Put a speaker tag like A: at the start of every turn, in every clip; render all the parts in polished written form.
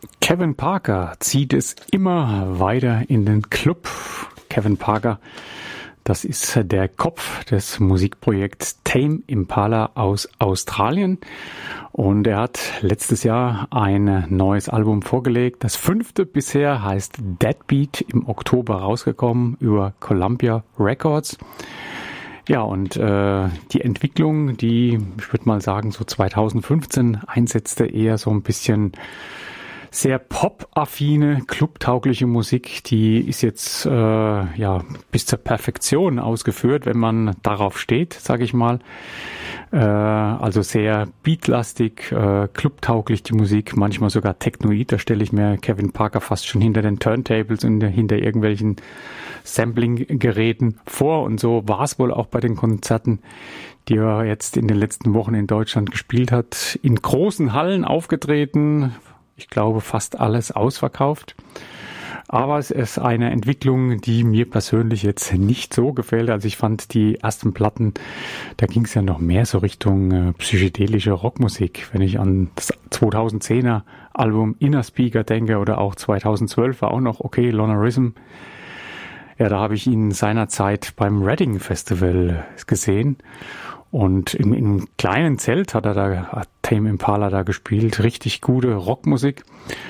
A: Kevin Parker zieht es immer weiter in den Club. Kevin Parker, das ist der Kopf des Musikprojekts Tame Impala aus Australien. Und er hat letztes Jahr ein neues Album vorgelegt. Das 5. bisher heißt Deadbeat, im Oktober rausgekommen über Columbia Records. Ja, und die Entwicklung, die, ich würde mal sagen, so 2015 einsetzte, eher so ein bisschen sehr pop-affine, clubtaugliche Musik, die ist jetzt bis zur Perfektion ausgeführt, wenn man darauf steht, sage ich mal. Also sehr beatlastig, clubtauglich die Musik, manchmal sogar technoid. Da stelle ich mir Kevin Parker fast schon hinter den Turntables und hinter irgendwelchen Sampling-Geräten vor. Und so war es wohl auch bei den Konzerten, die er jetzt in den letzten Wochen in Deutschland gespielt hat. In großen Hallen aufgetreten, ich glaube fast alles ausverkauft. Aber es ist eine Entwicklung, die mir persönlich jetzt nicht so gefällt. Also ich fand die ersten Platten, da ging es ja noch mehr so Richtung psychedelische Rockmusik. Wenn ich an das 2010er Album Inner Speaker denke oder auch 2012 war auch noch okay, Lonerism. Ja, da habe ich ihn seinerzeit beim Reading Festival gesehen. Und im kleinen Zelt hat Tame Impala da gespielt. Richtig gute Rockmusik.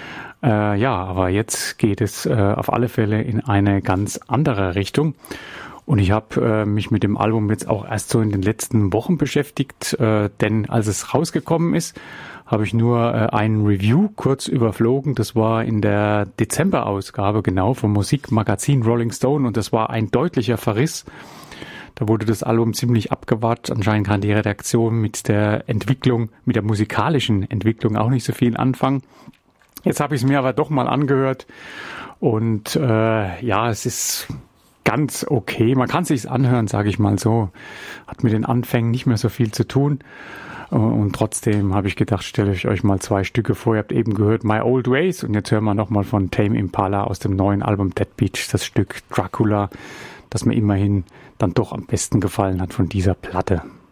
A: Aber jetzt geht es auf alle Fälle in eine ganz andere Richtung. Und ich habe mich mit dem Album jetzt auch erst so in den letzten Wochen beschäftigt. Denn als es rausgekommen ist, habe ich nur ein Review kurz überflogen. Das war in der Dezemberausgabe genau vom Musikmagazin Rolling Stone. Und das war ein deutlicher Verriss. Da wurde das Album ziemlich abgewartet. Anscheinend kann die Redaktion mit der Entwicklung, mit der musikalischen Entwicklung auch nicht so viel anfangen. Jetzt habe ich es mir aber doch mal angehört und es ist ganz okay. Man kann es sich anhören, sage ich mal so. Hat mit den Anfängen nicht mehr so viel zu tun. Und trotzdem habe ich gedacht, stelle ich euch mal 2 Stücke vor. Ihr habt eben gehört My Old Ways und jetzt hören wir nochmal von Tame Impala aus dem neuen Album Deadbeat das Stück Dracula, das mir immerhin dann doch am besten gefallen hat von dieser Platte.